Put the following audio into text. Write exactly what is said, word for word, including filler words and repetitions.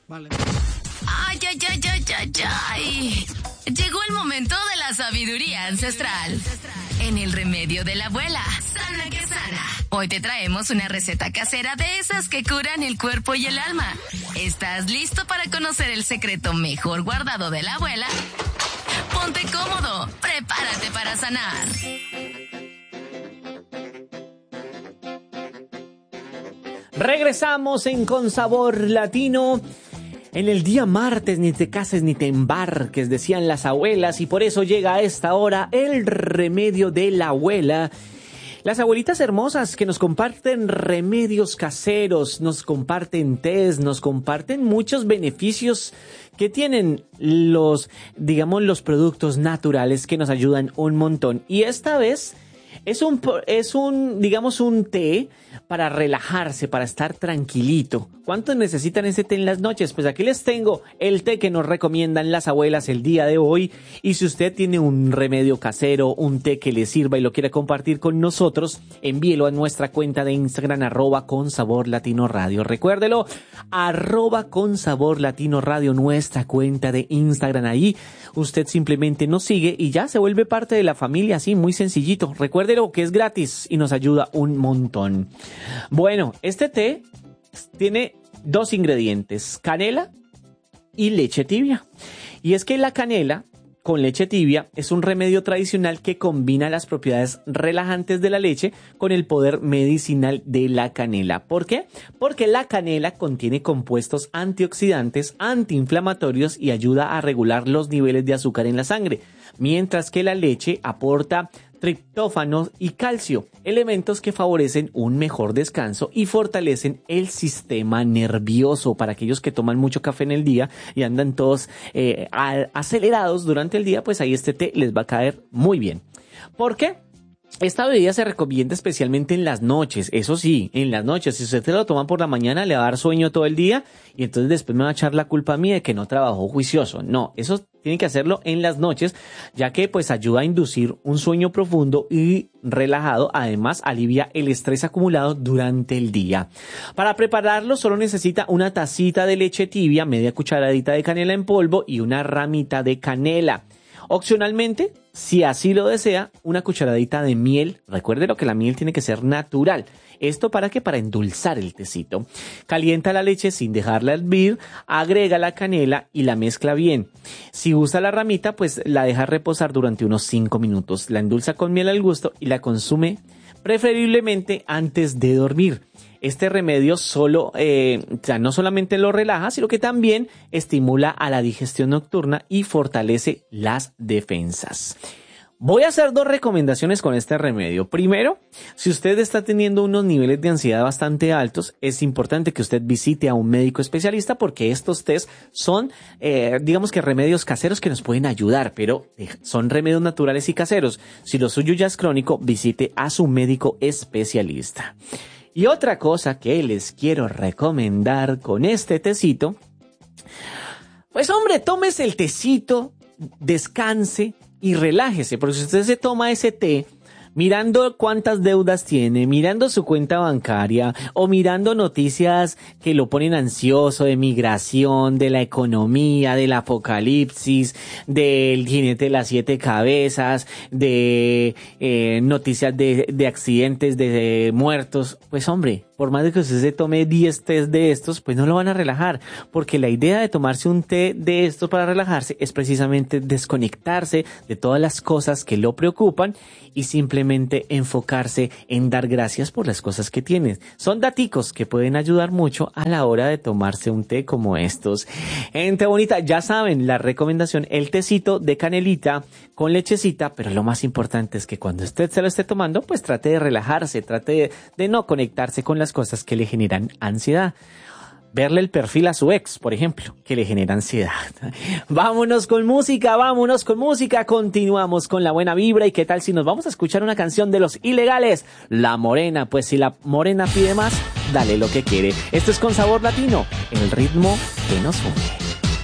Vale. Ay, ay, ay, ay, ay, ay. Llegó el momento de la sabiduría ancestral. En el remedio de la abuela, sana que sana. Hoy te traemos una receta casera de esas que curan el cuerpo y el alma. ¿Estás listo para conocer el secreto mejor guardado de la abuela? Ponte cómodo, prepárate para sanar. Regresamos en Con Sabor Latino. En el día martes ni te cases ni te embarques, decían las abuelas, y por eso llega a esta hora el remedio de la abuela. Las abuelitas hermosas que nos comparten remedios caseros, nos comparten tés, nos comparten muchos beneficios que tienen los, digamos, los productos naturales que nos ayudan un montón. Y esta vez es un, es un, digamos, un té para relajarse, para estar tranquilito. ¿Cuántos necesitan ese té en las noches? Pues aquí les tengo el té que nos recomiendan las abuelas el día de hoy. Y si usted tiene un remedio casero, un té que le sirva y lo quiere compartir con nosotros, envíelo a nuestra cuenta de Instagram, arroba con sabor latino radio. Recuérdelo, arroba con sabor latino radio, nuestra cuenta de Instagram. Ahí usted simplemente nos sigue y ya se vuelve parte de la familia, así muy sencillito. Recuérdelo que es gratis y nos ayuda un montón. Bueno, este té tiene dos ingredientes, canela y leche tibia. Y es que la canela con leche tibia es un remedio tradicional que combina las propiedades relajantes de la leche con el poder medicinal de la canela. ¿Por qué? Porque la canela contiene compuestos antioxidantes, antiinflamatorios y ayuda a regular los niveles de azúcar en la sangre, mientras que la leche aporta triptófano y calcio, elementos que favorecen un mejor descanso y fortalecen el sistema nervioso. Para aquellos que toman mucho café en el día y andan todos eh, acelerados durante el día, pues ahí este té les va a caer muy bien. ¿Por qué? Esta bebida se recomienda especialmente en las noches, eso sí, en las noches. Si usted se lo toma por la mañana, le va a dar sueño todo el día y entonces después me va a echar la culpa a mí de que no trabajó juicioso. No, eso tiene que hacerlo en las noches, ya que pues ayuda a inducir un sueño profundo y relajado. Además, alivia el estrés acumulado durante el día. Para prepararlo, solo necesita una tacita de leche tibia, media cucharadita de canela en polvo y una ramita de canela. Opcionalmente, si así lo desea, una cucharadita de miel. Recuerde que la miel tiene que ser natural. ¿Esto para qué? Para endulzar el tecito. Calienta la leche sin dejarla hervir, agrega la canela y la mezcla bien. Si usa la ramita, pues la deja reposar durante unos cinco minutos. La endulza con miel al gusto y la consume preferiblemente antes de dormir. Este remedio solo, eh, o sea, no solamente lo relaja, sino que también estimula a la digestión nocturna y fortalece las defensas. Voy a hacer dos recomendaciones con este remedio. Primero, si usted está teniendo unos niveles de ansiedad bastante altos, es importante que usted visite a un médico especialista porque estos test son, eh, digamos que remedios caseros que nos pueden ayudar, pero son remedios naturales y caseros. Si lo suyo ya es crónico, visite a su médico especialista. Y otra cosa que les quiero recomendar con este tecito, pues hombre, tómese el tecito, descanse y relájese, porque si usted se toma ese té mirando cuántas deudas tiene, mirando su cuenta bancaria o mirando noticias que lo ponen ansioso de migración, de la economía, del apocalipsis, del jinete de las siete cabezas, de eh, noticias de, de accidentes, de, de muertos, pues hombre, por más de que usted se tome diez tés de estos, pues no lo van a relajar, porque la idea de tomarse un té de estos para relajarse es precisamente desconectarse de todas las cosas que lo preocupan y simplemente enfocarse en dar gracias por las cosas que tienes. Son daticos que pueden ayudar mucho a la hora de tomarse un té como estos. Gente bonita, ya saben, la recomendación, el tecito de canelita con lechecita, pero lo más importante es que cuando usted se lo esté tomando, pues trate de relajarse, trate de, de no conectarse con las cosas que le generan ansiedad. Verle el perfil a su ex, por ejemplo, que le genera ansiedad. Vámonos con música, vámonos con música. Continuamos con la buena vibra. ¿Y qué tal si nos vamos a escuchar una canción de Los Ilegales? La Morena. Pues si la Morena pide más, dale lo que quiere. Esto es Con Sabor Latino, el ritmo que nos une.